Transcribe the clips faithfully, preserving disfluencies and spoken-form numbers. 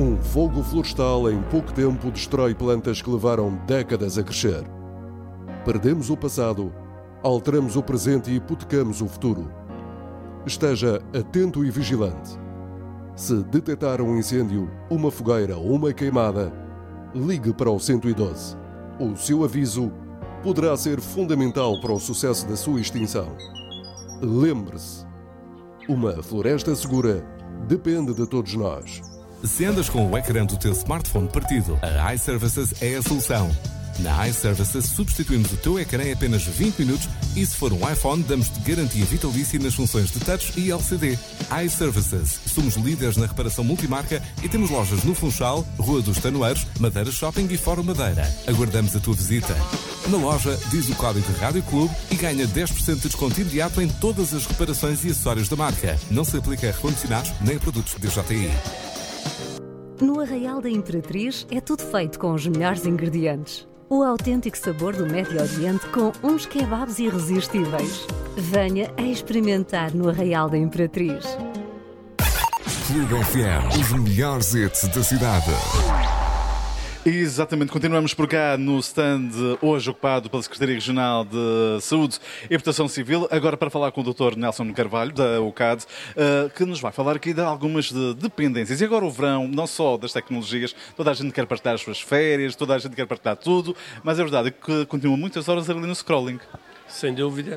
Um fogo florestal em pouco tempo destrói plantas que levaram décadas a crescer. Perdemos o passado, alteramos o presente e hipotecamos o futuro. Esteja atento e vigilante. Se detectar um incêndio, uma fogueira ou uma queimada, ligue para o cento e doze. O seu aviso poderá ser fundamental para o sucesso da sua extinção. Lembre-se, uma floresta segura depende de todos nós. Se andas com o ecrã do teu smartphone partido, a iServices é a solução. Na iServices substituímos o teu ecrã em apenas vinte minutos e se for um iPhone damos-te garantia vitalícia nas funções de touch e L C D. iServices. Somos líderes na reparação multimarca e temos lojas no Funchal, Rua dos Tanoeiros, Madeira Shopping e Fórum Madeira. Aguardamos a tua visita. Na loja, diz o código Rádio Clube e ganha dez por cento de desconto imediato em todas as reparações e acessórios da marca. Não se aplica a recondicionados nem a produtos D J I. No Arraial da Imperatriz é tudo feito com os melhores ingredientes. O autêntico sabor do Médio Oriente com uns kebabs irresistíveis. Venha a experimentar no Arraial da Imperatriz. Clube F M, os melhores hits da cidade. Exatamente, continuamos por cá no stand hoje ocupado pela Secretaria Regional de Saúde e Proteção Civil, agora para falar com o doutor Nelson Carvalho, da U C A D, que nos vai falar aqui de algumas de dependências. E agora o verão, não só das tecnologias, toda a gente quer partilhar as suas férias, toda a gente quer partilhar tudo, mas é verdade que continua muitas horas ali no scrolling. Sem dúvida,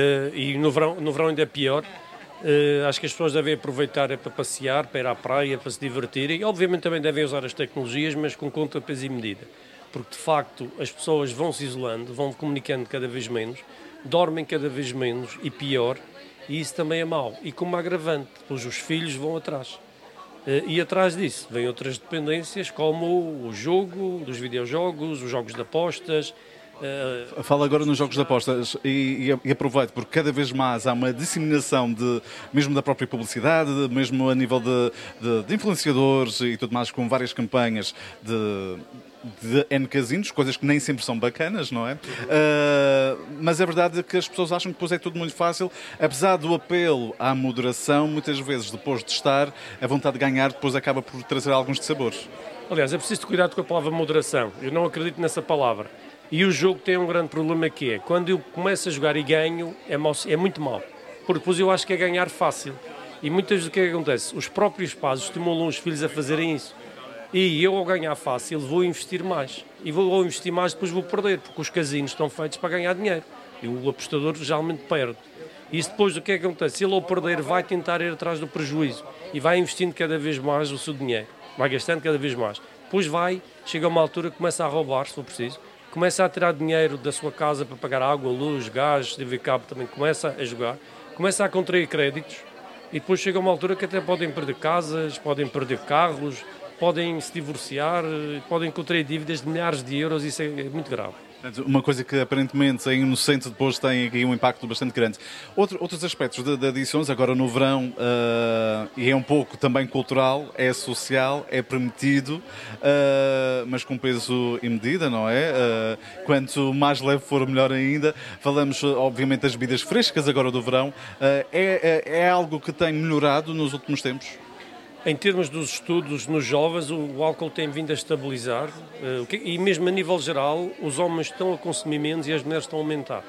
e no verão, no verão ainda é pior. Uh, acho que as pessoas devem aproveitar para passear, para ir à praia, para se divertirem. E, obviamente, também devem usar as tecnologias, mas com conta, peso e medida. Porque, de facto, as pessoas vão se isolando, vão comunicando cada vez menos, dormem cada vez menos e pior, e isso também é mau. E como agravante, pois os filhos vão atrás. Uh, e atrás disso vêm outras dependências, como o jogo, dos videojogos, os jogos de apostas. Uh... Fala agora nos jogos de apostas e, e, e aproveito, porque cada vez mais há uma disseminação de, mesmo da própria publicidade, mesmo a nível de, de, de influenciadores e tudo mais, com várias campanhas de, de N casinos, coisas que nem sempre são bacanas, não é? Uh, mas é verdade que as pessoas acham que depois é tudo muito fácil, apesar do apelo à moderação, muitas vezes depois de estar, a vontade de ganhar depois acaba por trazer alguns dissabores. Aliás, é preciso ter cuidado com a palavra moderação, eu não acredito nessa palavra. E o jogo tem um grande problema que é, quando eu começo a jogar e ganho, é, mau, é muito mau. Porque depois eu acho que é ganhar fácil. E muitas vezes o que é que acontece? Os próprios pais estimulam os filhos a fazerem isso. E eu, ao ganhar fácil, vou investir mais. E vou ao investir mais, depois vou perder, porque os casinos estão feitos para ganhar dinheiro. E o apostador geralmente perde. E isso depois o que é que acontece? Ele, ao perder, vai tentar ir atrás do prejuízo. E vai investindo cada vez mais o seu dinheiro. Vai gastando cada vez mais. Depois vai, chega a uma altura que começa a roubar, se for preciso. Começa a tirar dinheiro da sua casa para pagar água, luz, gás, T V cabo, também começa a jogar, começa a contrair créditos e depois chega a uma altura que até podem perder casas, podem perder carros, podem se divorciar, podem contrair dívidas de milhares de euros, isso é muito grave. Uma coisa que aparentemente é inocente, depois tem aqui um impacto bastante grande. Outro, outros aspectos de, de adições, agora no verão, uh, e é um pouco também cultural, é social, é permitido, uh, mas com peso e medida, não é? Uh, quanto mais leve for, melhor ainda. Falamos, obviamente, das bebidas frescas agora do verão. Uh, é, é, é algo que tem melhorado nos últimos tempos? Em termos dos estudos nos jovens, o álcool tem vindo a estabilizar e mesmo a nível geral os homens estão a consumir menos e as mulheres estão a aumentar.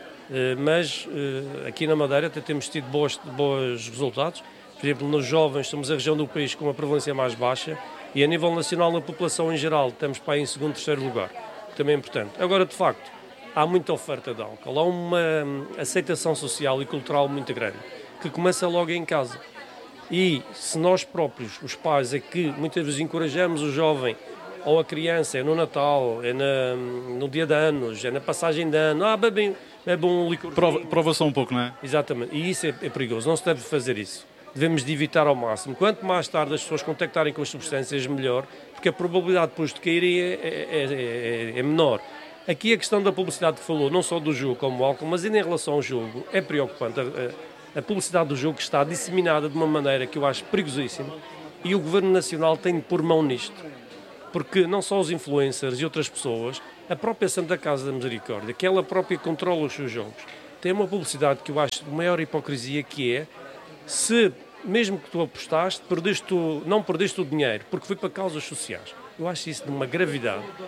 Mas aqui na Madeira até temos tido bons, bons resultados. Por exemplo, nos jovens somos a região do país com uma prevalência mais baixa e a nível nacional na população em geral estamos para aí em segundo, terceiro lugar, que também é importante. Agora, de facto, há muita oferta de álcool, há uma aceitação social e cultural muito grande, que começa logo em casa. E se nós próprios, os pais, é que muitas vezes encorajamos o jovem ou a criança, é no Natal, é na, no dia de anos, é na passagem de ano, ah, bebem, bebem um licor. Prova, prova só um pouco, não é? Exatamente, e isso é, é perigoso, não se deve fazer isso. Devemos de evitar ao máximo. Quanto mais tarde as pessoas contactarem com as substâncias, melhor, porque a probabilidade depois de caírem é, é, é, é menor. Aqui a questão da publicidade que falou, não só do jogo como o álcool, mas ainda em relação ao jogo, é preocupante. A publicidade do jogo está disseminada de uma maneira que eu acho perigosíssima e o Governo Nacional tem de pôr mão nisto. Porque não só os influencers e outras pessoas, a própria Santa Casa da Misericórdia, que ela própria controla os seus jogos, tem uma publicidade que eu acho de maior hipocrisia, que é, se mesmo que tu apostaste, perdeste o, não perdeste o dinheiro, porque foi para causas sociais. Eu acho isso de uma gravidade.